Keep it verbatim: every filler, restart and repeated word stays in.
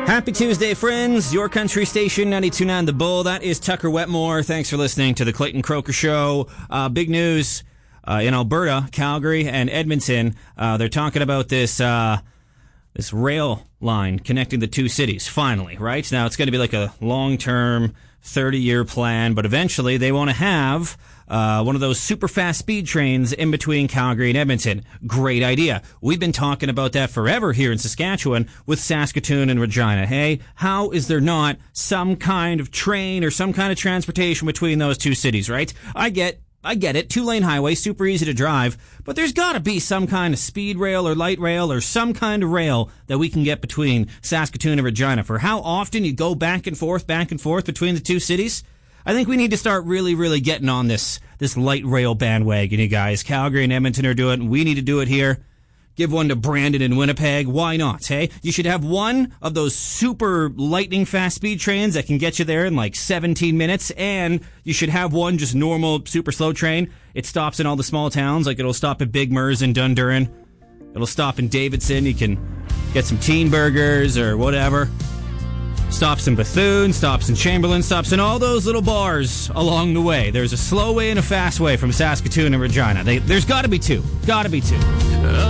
Happy Tuesday, friends. Your country station, ninety-two point nine The Bull. That is Tucker Wetmore. Thanks for listening to the Clayton Croker Show. Uh, big news uh, in Alberta, Calgary, and Edmonton. Uh, they're talking about this uh, this rail line connecting the two cities, finally, right? Now, it's going to be like a long-term, thirty-year plan, but eventually they want to have uh, one of those super fast speed trains in between Calgary and Edmonton. Great idea. We've been talking about that forever here in Saskatchewan with Saskatoon and Regina. Hey, how is there not some kind of train or some kind of transportation between those two cities, right? I get I get it. Two-lane highway, super easy to drive, but there's got to be some kind of speed rail or light rail or some kind of rail that we can get between Saskatoon and Regina. For how often you go back and forth, back and forth between the two cities, I think we need to start really, really getting on this this light rail bandwagon, you guys. Calgary and Edmonton are doing it. We need to do it here. Give one to Brandon and Winnipeg. Why not, hey? You should have one of those super lightning fast speed trains that can get you there in like seventeen minutes, and you should have one just normal super slow train. It stops in all the small towns, like it'll stop at Big Mers in Dundurin. It'll stop in Davidson. You can get some teen burgers or whatever. Stops in Bethune, stops in Chamberlain, stops in all those little bars along the way. There's a slow way and a fast way from Saskatoon and Regina. They, there's got to be two. Got to be two.